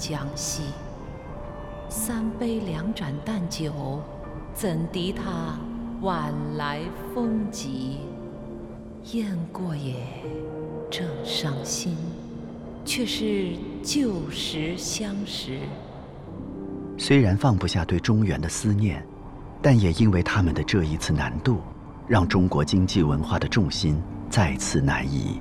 江西。3杯2盏淡酒，怎敌他晚来风急？雁过也，正伤心，却是旧时相识。 虽然放不下对中原的思念，但也因为他们的这一次难度，让中国经济文化的重心再次南移。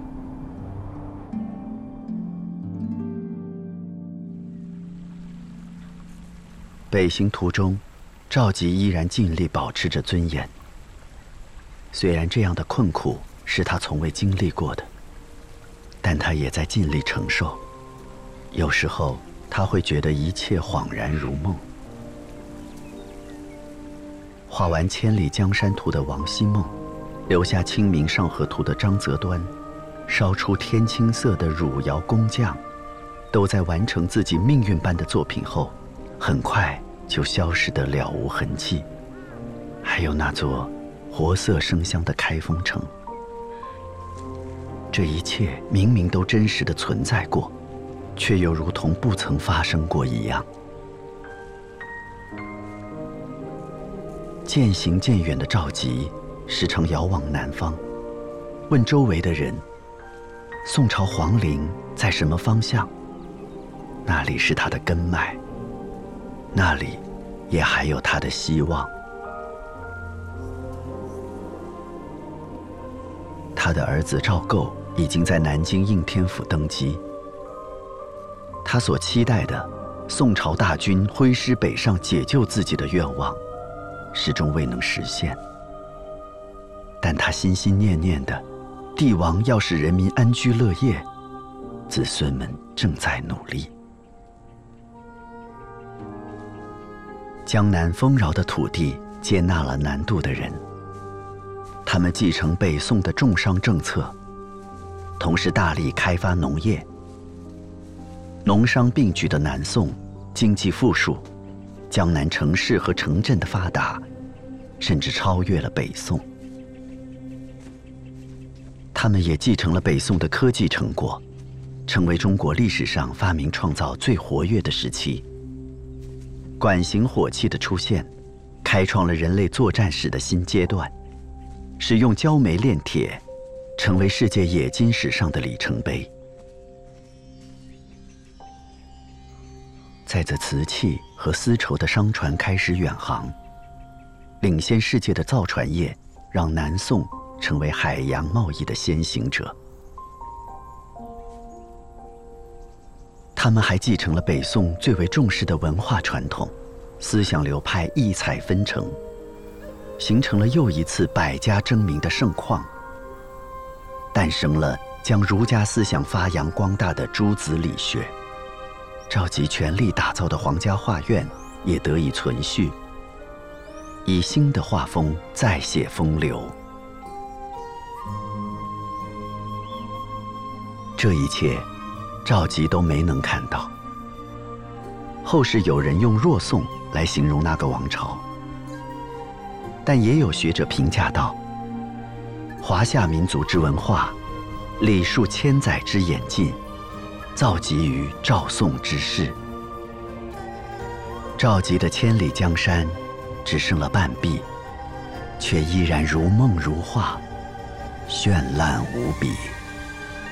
北行途中，赵佶依然尽力保持着尊严。虽然这样的困苦是他从未经历过的，但他也在尽力承受。有时候他会觉得一切恍然如梦。画完《千里江山图》的王希孟，留下《清明上河图》的张择端，烧出天青色的汝窑工匠，都在完成自己命运般的作品后，很快就消失得了无痕迹。还有那座活色生香的开封城，这一切明明都真实的存在过，却又如同不曾发生过一样。渐行渐远的赵佶时常遥望南方，问周围的人：宋朝皇陵在什么方向？那里是他的根脉，那里也还有他的希望。他的儿子赵构已经在南京应天府登基，他所期待的宋朝大军挥师北上解救自己的愿望，始终未能实现。但他心心念念的帝王要使人民安居乐业，子孙们正在努力。江南丰饶的土地接纳了南渡的人，他们继承北宋的重商政策，同时大力开发农业。农商并举的南宋经济富庶，江南城市和城镇的发达甚至超越了北宋。他们也继承了北宋的科技成果，成为中国历史上发明创造最活跃的时期。管型火器的出现，开创了人类作战史的新阶段，使用焦煤炼铁，成为世界冶金史上的里程碑。在这瓷器和丝绸的商船开始远航，领先世界的造船业让南宋成为海洋贸易的先行者。他们还继承了北宋最为重视的文化传统，思想流派异彩纷呈，形成了又一次百家争鸣的盛况，诞生了将儒家思想发扬光大的诸子理学。赵佶全力打造的皇家画院也得以存续，以新的画风再写风流。这一切赵佶都没能看到。后世有人用弱宋来形容那个王朝，但也有学者评价道：华夏民族之文化，历数千载之演进，造极于赵宋之世。赵佶的千里江山只剩了半壁，却依然如梦如画，绚烂无比。